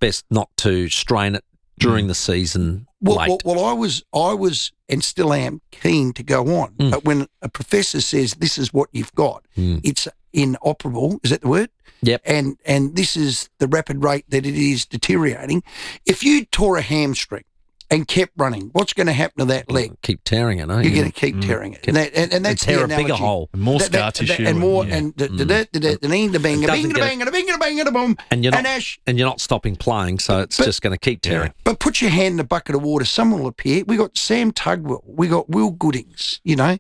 best not to strain it during the season late. Well, I was and still am keen to go on. But when a professor says this is what you've got, it's inoperable. Is that the word? Yep. And this is the rapid rate that it is deteriorating. If you tore a hamstring and kept running, what's going to happen to that leg? Keep tearing it, aren't you? You're going to keep tearing it. And that's tear the a bigger analogy. hole. And more scar tissue. And more, yeah. and the And you're not, Ash. and you're not stopping playing, so it's just going to keep tearing. But put your hand in a bucket of water, someone will appear. We got Sam Tugwell. We got Will Goodings, you know.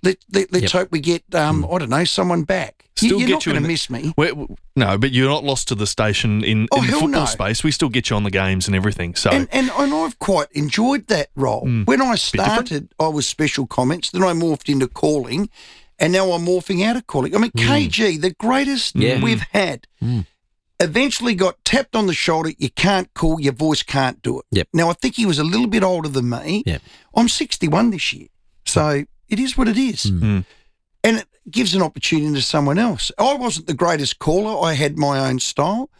Let's hope we get, I don't know, someone back. You're not going to miss me. No, but you're not lost to the station in the football space. We still get you on the games and everything. So and I've quite enjoyed that role. When I started, I was special comments. Then I morphed into calling, and now I'm morphing out of calling. I mean, KG, the greatest we've had, eventually got tapped on the shoulder. You can't call, your voice can't do it. Yep. Now, I think he was a little bit older than me. Yep. I'm 61 this year. So it is what it is. And it gives an opportunity to someone else. I wasn't the greatest caller. I had my own style,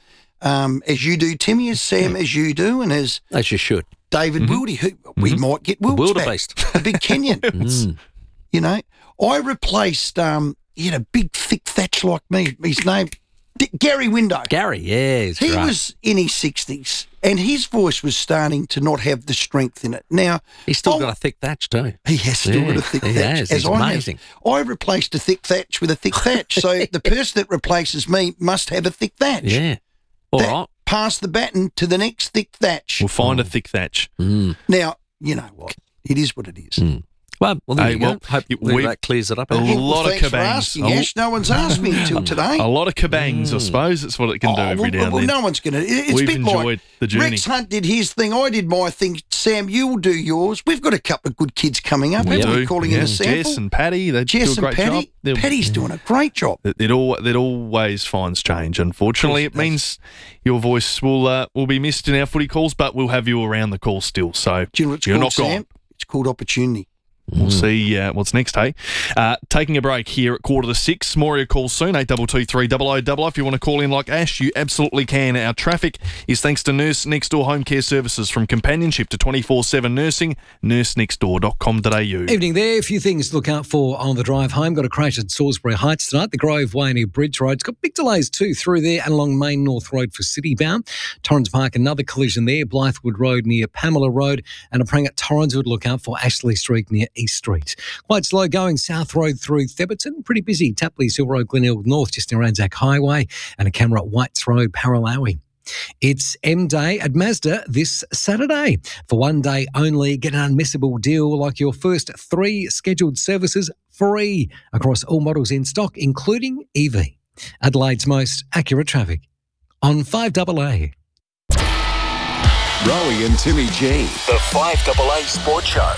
as you do, Timmy, as Sam, as you do, and as you should. David Wildy, who we might get Wilds Wildebeest. back, the big Kenyan. You know, I replaced, he had a big, thick thatch like me. His name, Gary Window. Gary, yeah. He was in his 60s, and his voice was starting to not have the strength in it. Now He's still got a thick thatch too. He has still got a thick he thatch. has. As He's I amazing. have. I replaced a thick thatch with a thick thatch. So the person that replaces me must have a thick thatch. Yeah. All right. Pass the baton to the next thick thatch. we'll find a thick thatch. Now, you know what? It is what it is. Well, there Hey, you go. well, Hopefully that clears it up. a lot of Thanks for cabangs. asking, Ash. No one's asked me until today. A lot of cabangs, I suppose. That's what it can do every now and then. No one's going to. It's We've a bit enjoyed like the journey. Rex Hunt did his thing. I did my thing. Sam, you'll do yours. We've got a couple of good kids coming up. We haven't we? do. Calling in a sample. Jess and Paddy, they do a great job. Paddy's doing a great job. It always finds change. Unfortunately, it means your voice will be missed in our footy calls, but we'll have you around the call still. So Do you know what it's you're called, not Sam? gone. It's called opportunity. We'll see what's next, hey? Taking a break here at 5:45. More of your calls soon, 8223 0000. If you want to call in like Ash, you absolutely can. Our traffic is thanks to Nurse Next Door Home Care Services. From companionship to 24/7 nursing, nursenextdoor.com.au. Evening there. A few things to look out for on the drive home. Got a crash at Salisbury Heights tonight. The Grove Way near Bridge Road. It's got big delays too through there and along Main North Road for City bound. Torrens Park, another collision there. Blythewood Road near Pamela Road. And a prang at Torrenswood. Look out for Ashley Street near East Street. Quite slow going South Road through Theberton. Pretty busy. Tapley's Hill Road, Glenelg North, just near Anzac Highway. And a camera at Whites Road, Paralawi. It's M Day at Mazda this Saturday. For one day only, get an unmissable deal like your first 3 scheduled services free across all models in stock, including EV. Adelaide's most accurate traffic on 5AA. Rowie and Timmy G. The 5AA Sports Show.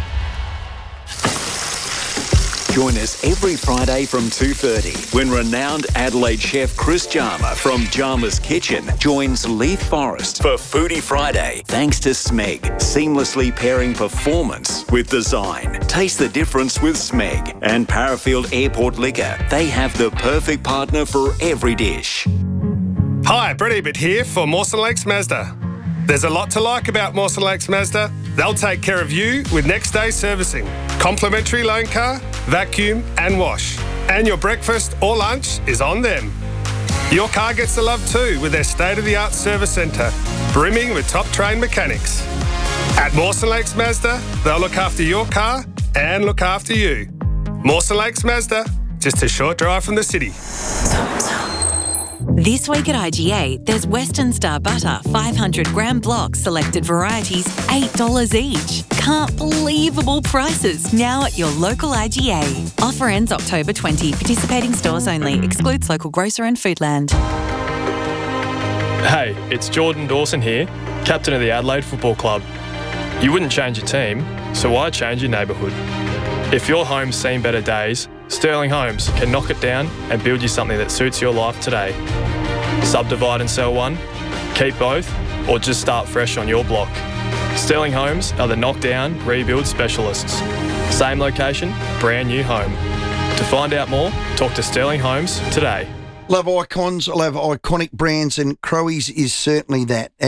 Join us every Friday from 2:30 when renowned Adelaide chef Chris Jarma from Jarma's Kitchen joins Leith Forrest for Foodie Friday. Thanks to Smeg, seamlessly pairing performance with design. Taste the difference with Smeg and Parafield Airport Liquor. They have the perfect partner for every dish. Hi, Brett Ebert here for Mawson Lakes Mazda. There's a lot to like about Mawson Lakes Mazda. They'll take care of you with next day servicing, complimentary loan car, vacuum and wash. And your breakfast or lunch is on them. Your car gets the love too with their state-of-the-art service centre, brimming with top-trained mechanics. At Mawson Lakes Mazda, they'll look after your car and look after you. Mawson Lakes Mazda, just a short drive from the city. This week at IGA, there's Western Star Butter, 500-gram blocks, selected varieties, $8 each. Can't believable prices now at your local IGA. Offer ends October 20. Participating stores only. Excludes local grocer and Foodland. Hey, it's Jordan Dawson here, captain of the Adelaide Football Club. You wouldn't change your team, so why change your neighbourhood? If your home's seen better days, Sterling Homes can knock it down and build you something that suits your life today. Subdivide and sell one, keep both, or just start fresh on your block. Sterling Homes are the knockdown, rebuild specialists. Same location, brand new home. To find out more, talk to Sterling Homes today. Love icons, I love iconic brands, and Crowe's is certainly that.